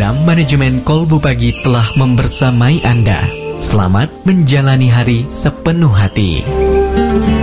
Saatnya manajemen Kolbu Pagi telah membersamai Anda. Selamat menjalani hari sepenuh hati.